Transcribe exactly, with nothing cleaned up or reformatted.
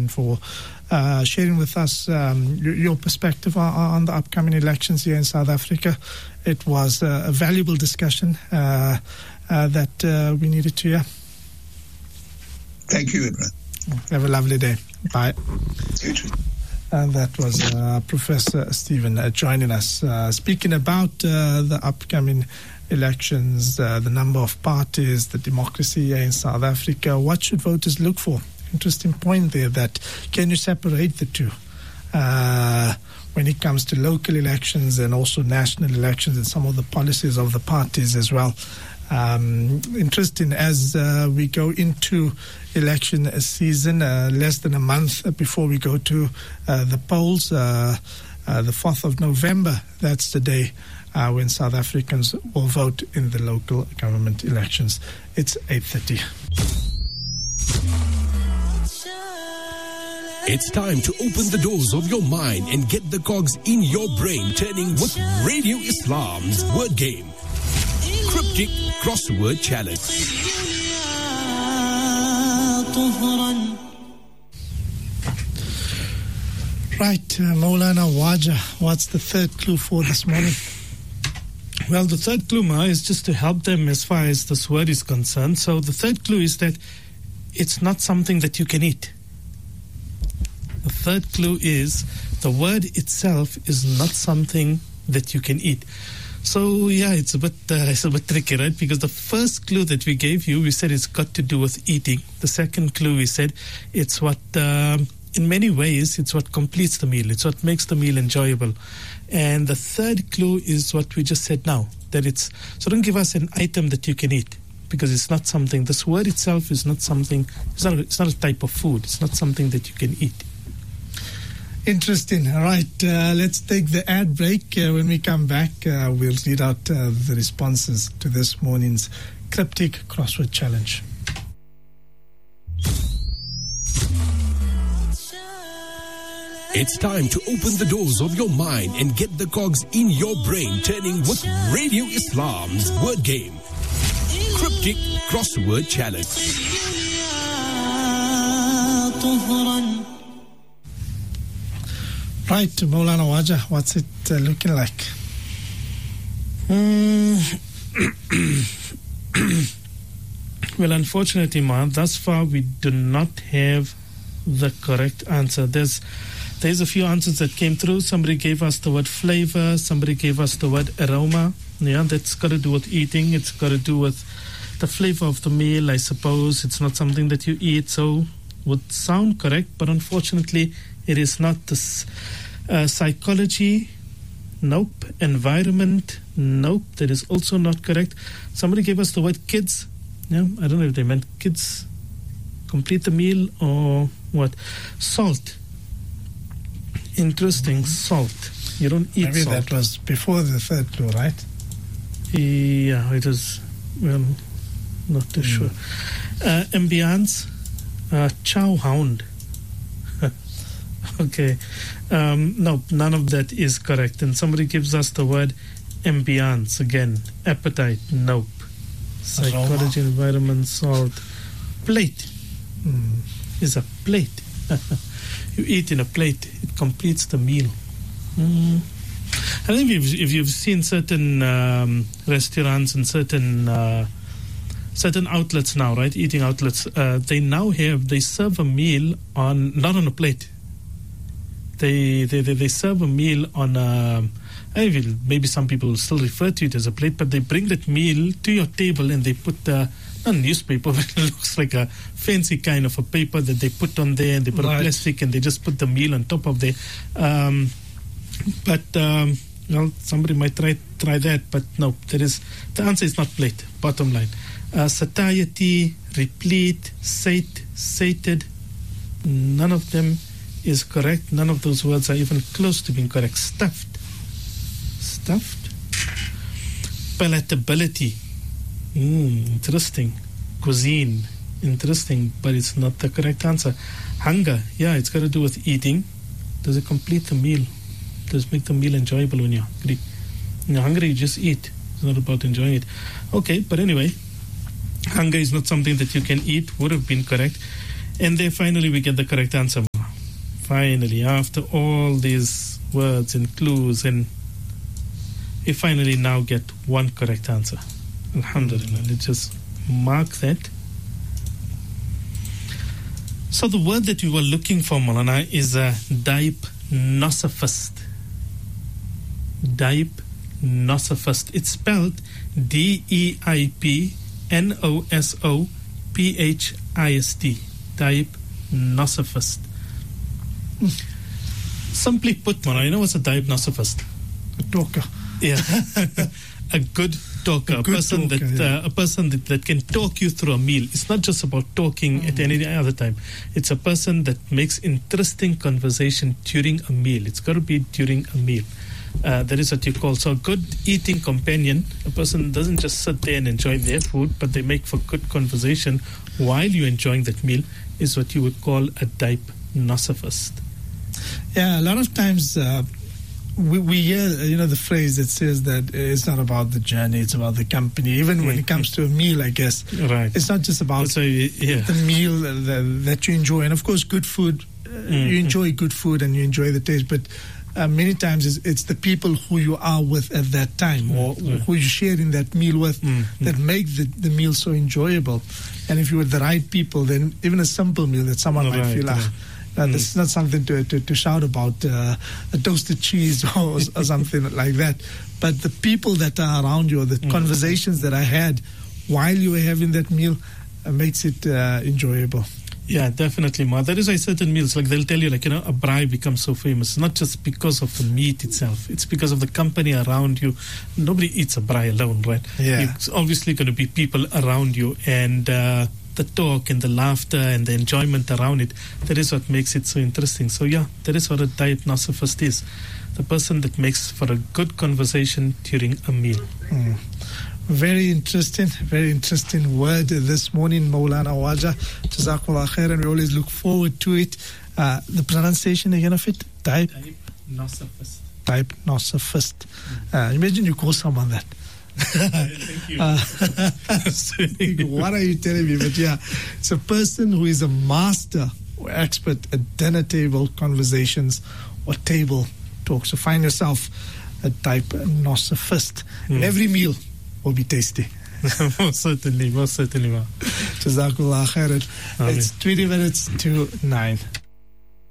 and for uh, sharing with us um, your, your perspective on, on the upcoming elections here in South Africa. It was uh, a valuable discussion uh, uh, that uh, we needed to hear. Thank you, Imran. Have a lovely day. Bye. You too. And that was uh, Professor Stephen uh, joining us, uh, speaking about uh, the upcoming elections, uh, the number of parties, the democracy here in South Africa. What should voters look for? Interesting point there, that can you separate the two uh, when it comes to local elections and also national elections and some of the policies of the parties as well. Um, interesting as uh, we go into election season, uh, less than a month before we go to uh, the polls, uh, uh, the fourth of November, that's the day uh, when South Africans will vote in the local government elections. It's eight thirty. It's time to open the doors of your mind and get the cogs in your brain turning with Radio Islam's word game. Cryptic Crossword Challenge. Right, uh, Maulana Waja, what's the third clue for this morning? Well, the third clue, Ma, is just to help them as far as this word is concerned. So the third clue is that it's not something that you can eat. The third clue is the word itself is not something that you can eat. So, yeah, it's a bit uh, it's a bit tricky, right? Because the first clue that we gave you, we said it's got to do with eating. The second clue, we said it's what, uh, in many ways, it's what completes the meal. It's what makes the meal enjoyable. And the third clue is what we just said now, that it's, so don't give us an item that you can eat, because it's not something, this word itself is not something, it's not, it's not a type of food. It's not something that you can eat. Interesting. All right, uh, let's take the ad break. Uh, when we come back, uh, we'll read out uh, the responses to this morning's Cryptic Crossword Challenge. It's time to open the doors of your mind and get the cogs in your brain turning with Radio Islam's word game. Cryptic Crossword Challenge. Right, Maulana Waja, what's it uh, looking like? Mm. Well, unfortunately, Ma, thus far we do not have the correct answer. There's there's a few answers that came through. Somebody gave us the word flavor. Somebody gave us the word aroma. Yeah, that's got to do with eating. It's got to do with the flavor of the meal, I suppose. It's not something that you eat, so would sound correct, but unfortunately it is not. This uh, psychology, nope. Environment, nope. That is also not correct. Somebody gave us the word kids. Yeah, I don't know if they meant kids complete the meal or what. Salt. Interesting. Salt. You don't eat Maybe salt. That was before the third clue, right? Yeah, it is. Well, not too mm. sure. Uh, ambience. Uh, chow hound. Okay. Um, no, none of that is correct. And somebody gives us the word ambience again. Appetite. Nope. Psychology, aroma. Environment, salt. Plate. Mm. Is a plate. You eat in a plate. It completes the meal. Mm. I think if, if you've seen certain um, restaurants and certain uh, certain outlets now, right, eating outlets, uh, they now have, they serve a meal on, not on a plate. They they, they, they serve a meal on a, I will, maybe some people will still refer to it as a plate, but they bring that meal to your table and they put the, not newspaper, but it looks like a fancy kind of a paper that they put on there, and they put right. a plastic and they just put the meal on top of there. Um, but, um, well, somebody might try try that, but no, there is, the answer is not plate, bottom line. Uh, satiety, replete, sate, sated, none of them is correct. None of those words are even close to being correct. Stuffed. Stuffed. Palatability. Mm, interesting. Cuisine. Interesting, but it's not the correct answer. Hunger. Yeah, it's got to do with eating. Does it complete the meal? Does it make the meal enjoyable when you're hungry? When you're hungry, you just eat. It's not about enjoying it. Okay, but anyway, hunger is not something that you can eat. Would have been correct. And then finally we get the correct answer. finally, after all these words and clues, and you finally now get one correct answer. Alhamdulillah. Let's just mark that. So the word that we were looking for, Maulana, is a uh, Deipnosopist. Deipnosopist. It's spelled D E I P N O S O P H I S T. Deipnosopist. Simply put, Maulana, you know what's a Deipnosopist? A talker. Yeah. A good talker, a, a good person talker, that yeah. uh, a person that, that can talk you through a meal. It's not just about talking mm. at any other time. It's a person that makes interesting conversation during a meal. It's got to be during a meal. Uh, that is what you call. So a good eating companion, a person doesn't just sit there and enjoy their food, but they make for good conversation while you're enjoying that meal, is what you would call a Deipnosopist. Yeah, a lot of times uh, we, we hear, you know, the phrase that says that it's not about the journey, it's about the company. Even when it comes to a meal, I guess, right. It's not just about so, yeah. the meal that, that you enjoy. And of course, good food, uh, mm-hmm. you enjoy good food and you enjoy the taste, but Uh, many times it's, it's the people who you are with at that time, or mm-hmm. who you're sharing that meal with, mm-hmm. that make the, the meal so enjoyable. And if you're with the right people, then even a simple meal that someone right, might feel, ah, uh, mm. this is not something to, to, to shout about, uh, a toasted cheese or, or something like that. But the people that are around you, or the mm. conversations that I had while you were having that meal, uh, makes it uh, enjoyable. Yeah, definitely, Ma. That is why certain meals, like they'll tell you, like, you know, a braai becomes so famous, not just because of the meat itself. It's because of the company around you. Nobody eats a braai alone, right? Yeah. It's obviously going to be people around you, and uh, the talk and the laughter and the enjoyment around it. That is what makes it so interesting. So, yeah, that is what a Deipnosopist is. The person that makes for a good conversation during a meal. Mm. Very interesting, very interesting word this morning, Maulana Waja. Jazakallah khair, and we always look forward to it. Uh, the pronunciation again of it? Deipnosopist. Deipnosopist. Uh, imagine you call someone that. Thank you. Uh, what are you telling me? But yeah, it's a person who is a master or expert at dinner table conversations or table talks. So find yourself a Deipnosopist. Mm. And every meal will be tasty. Most certainly, most certainly. Jazakallah khairan. It's twenty minutes to nine.